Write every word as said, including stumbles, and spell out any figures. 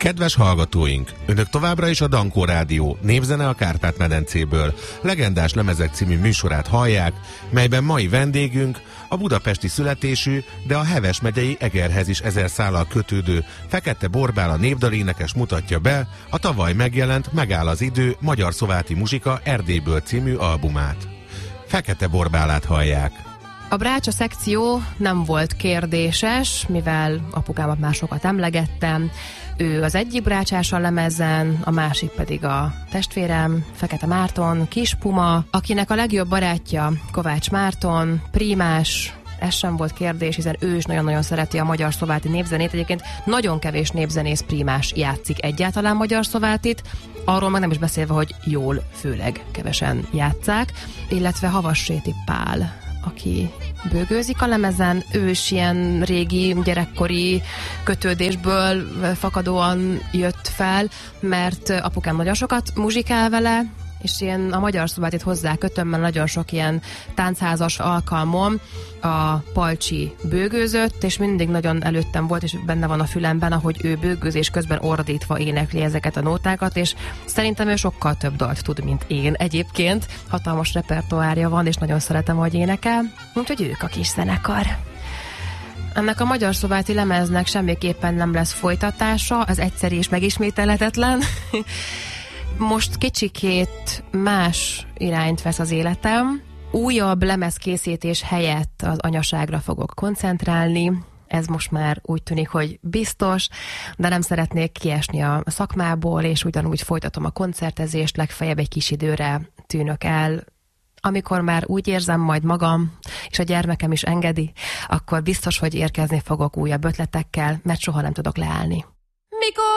Kedves hallgatóink, Önök továbbra is a Dankó Rádió Népzene a Kárpát-medencéből legendás lemezek című műsorát hallják, melyben mai vendégünk a budapesti születésű, de a Heves megyei Egerhez is ezer szállal kötődő Fekete Borbála népdalénekes mutatja be a tavaly megjelent Megáll az idő magyar-szováti muzsika Erdélyből című albumát. Fekete Borbálát hallják. A brácsa szekció nem volt kérdéses, mivel apukámat már sokat emlegettem. Ő az egyik brácsás a lemezen, a másik pedig a testvérem, Fekete Márton, Kis Puma, akinek a legjobb barátja Kovács Márton, prímás. Ez sem volt kérdés, hiszen ő is nagyon-nagyon szereti a magyar-szováti népzenét. Egyébként nagyon kevés népzenész prímás játszik egyáltalán magyar-szovátit, arról meg nem is beszélve, hogy jól, főleg kevesen játsszák, illetve Havasréti Pál, aki bőgőzik a lemezen, ő is ilyen régi gyerekkori kötődésből fakadóan jött fel, mert apukám nagyon sokat muzsikál vele, és én a magyar szobátit hozzá kötöm, mert nagyon sok ilyen táncházas alkalmom a Palcsi bőgőzött, és mindig nagyon előttem volt, és benne van a fülemben, ahogy ő bőgőzés közben ordítva énekli ezeket a nótákat, és szerintem ő sokkal több dalt tud, mint én egyébként. Hatalmas repertoárja van, és nagyon szeretem, hogy énekel, úgyhogy ők a kis zenekar. Ennek a magyar szobáti lemeznek semmiképpen nem lesz folytatása, az egyszerű és megismételhetetlen. Most kicsikét más irányt vesz az életem. Újabb lemezkészítés helyett az anyaságra fogok koncentrálni. Ez most már úgy tűnik, hogy biztos, de nem szeretnék kiesni a szakmából, és ugyanúgy folytatom a koncertezést, legfeljebb egy kis időre tűnök el. Amikor már úgy érzem majd magam, és a gyermekem is engedi, akkor biztos, hogy érkezni fogok újabb ötletekkel, mert soha nem tudok leállni. Mikor